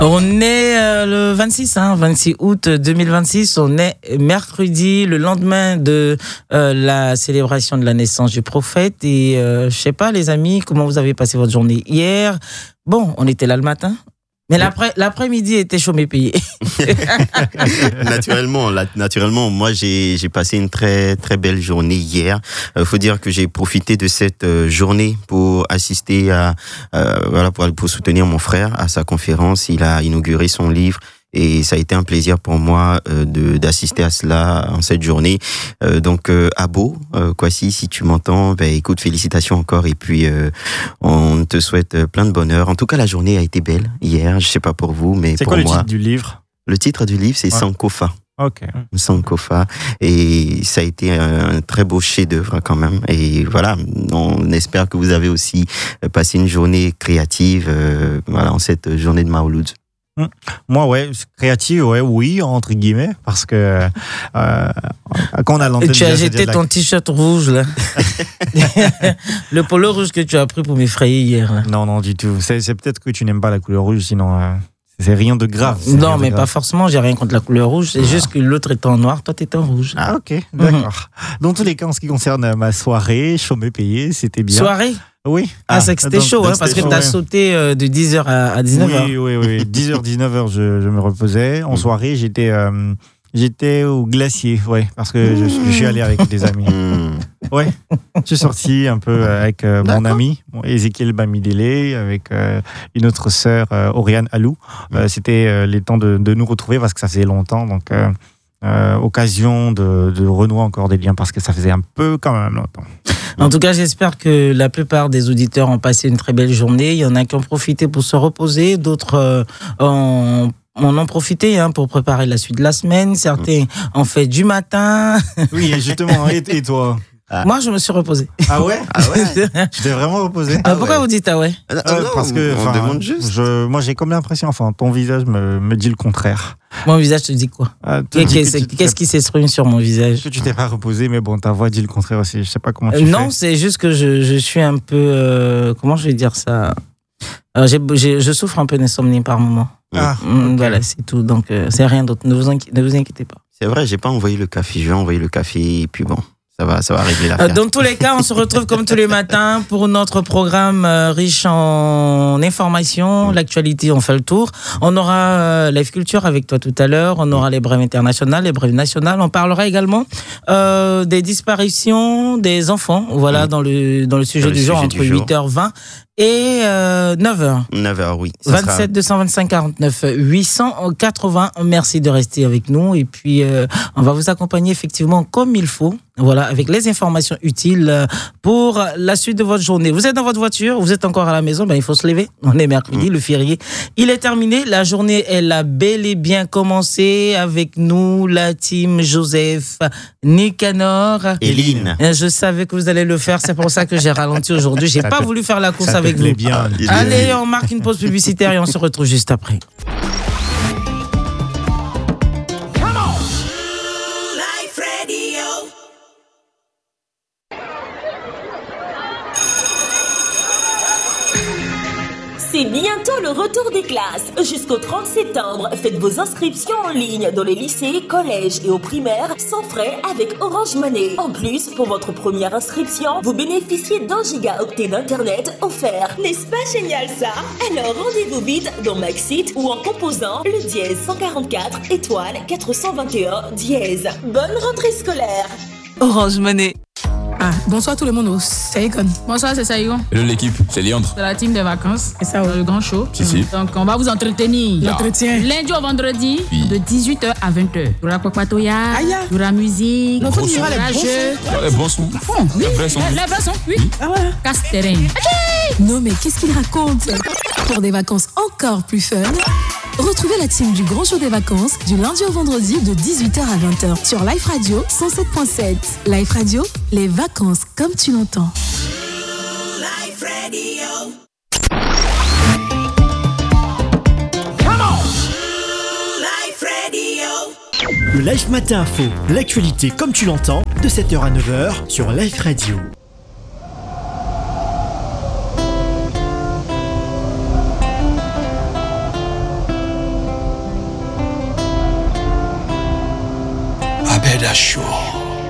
On est le 26 août 2026. On est mercredi, le lendemain de la célébration de la naissance du prophète. Et je sais pas, les amis, comment vous avez passé votre journée hier? Bon, on était là le matin. Mais l'après-midi était chômé payé. Naturellement, moi j'ai passé une très très belle journée hier. Faut dire que j'ai profité de cette journée pour assister pour soutenir mon frère à sa conférence. Il a inauguré son livre. Et ça a été un plaisir pour moi d'assister à cela en cette journée. Donc Abo, Kwasi, si tu m'entends, écoute, félicitations encore. Et puis on te souhaite plein de bonheur. En tout cas, la journée a été belle hier. Je sais pas pour vous, mais c'est pour moi. C'est quoi le titre du livre? Le titre du livre, c'est Sankofa. Ok. Sankofa. Et ça a été un très beau chef-d'œuvre quand même. Et voilà, on espère que vous avez aussi passé une journée créative, en cette journée de Maouloud. Moi, créative, oui, entre guillemets, parce que quand on a l'antenne... Tu as jeté ton t-shirt rouge, là. Le polo rouge que tu as pris pour m'effrayer hier, là. Non, du tout. C'est peut-être que tu n'aimes pas la couleur rouge, sinon... c'est rien de grave. Non, mais pas forcément, j'ai rien contre la couleur rouge. C'est juste que l'autre est en noir, toi t'es en rouge. Ah, ok, d'accord. Dans tous les cas, en ce qui concerne ma soirée, chômé payé, c'était bien. Soirée? Oui. C'est que c'était chaud, parce que t'as sauté de 10h à 19h. Oui. 10h, 19h, je me reposais. En soirée, j'étais au glacier, parce que je suis allé avec des amis. Je suis sorti un peu avec mon ami, Ezekiel Bamidele, avec une autre sœur, Oriane Alou. C'était les temps de nous retrouver parce que ça faisait longtemps, donc occasion de renouer encore des liens parce que ça faisait un peu quand même longtemps. En tout cas, j'espère que la plupart des auditeurs ont passé une très belle journée. Il y en a qui ont profité pour se reposer, d'autres en ont profité pour préparer la suite de la semaine. Certains en fait du matin. Oui, justement. Et toi? Moi, je me suis reposé. Ah ouais? Tu t'es vraiment reposé? Pourquoi vous dites non, parce que on demande juste. Moi, j'ai comme l'impression, ton visage me dit le contraire. Mon visage te dit quoi? Qu'est-ce qui s'exprime sur mon visage? Que tu t'es pas reposé, mais bon, ta voix dit le contraire aussi. Je sais pas comment tu fais. Non, c'est juste que je suis un peu... comment je vais dire ça? Je souffre un peu d'insomnie par moment. Okay. Voilà, c'est tout. Donc, c'est rien d'autre. Ne vous inquiétez pas. C'est vrai, j'ai pas envoyé le café. Je vais envoyer le café et puis bon... Ça va régler l'affaire. Dans tous les cas, on se retrouve comme tous les matins pour notre programme riche en informations. L'actualité, on fait le tour. On aura Live Culture avec toi tout à l'heure. On aura les brèves internationales, les brèves nationales. On parlera également des disparitions des enfants. Voilà, dans le sujet du jour, entre 8h20 et 9h. 9h, oui. 27 225 49 880. Merci de rester avec nous. Et puis, on va vous accompagner effectivement comme il faut. Voilà, avec les informations utiles pour la suite de votre journée. Vous êtes dans votre voiture, vous êtes encore à la maison, il faut se lever. On est mercredi, le férié. Il est terminé. La journée, elle a bel et bien commencé avec nous, la team Joseph, Nicanor, Eline. Je savais que vous allez le faire, c'est pour ça que j'ai ralenti aujourd'hui. J'ai pas voulu faire la course avec vous. Bien. Allez, on marque une pause publicitaire et on se retrouve juste après. C'est bientôt le retour des classes. Jusqu'au 30 septembre, faites vos inscriptions en ligne dans les lycées, collèges et aux primaires sans frais avec Orange Money. En plus, pour votre première inscription, vous bénéficiez d'1 gigaoctet d'internet offert. N'est-ce pas génial ça? Alors rendez-vous vite dans Maxit ou en composant le dièse 144 étoile 421 dièse. Bonne rentrée scolaire. Orange Money. Bonsoir tout le monde, c'est Icon. Bonsoir, c'est Saïgon. Hello l'équipe, c'est Léandre. C'est la team des vacances. C'est ça, le grand show. Si. Donc on va vous entretenir. L'entretien. Lundi au vendredi, de 18h à 20h. Il y aura Papatoya, il y aura musique, il y aura les jeux. Les bons sons. Oui, les vrais sons, oui. Ah ouais. Casse-terrain. Non mais qu'est-ce qu'il raconte? Pour des vacances encore plus fun, retrouvez la team du Grand Show des vacances du lundi au vendredi de 18h à 20h sur Life Radio 107.7. Life Radio, les vacances comme tu l'entends. Life Radio. Life Radio. Le Life Matin Info, l'actualité comme tu l'entends, de 7h à 9h sur Life Radio. Pedashow.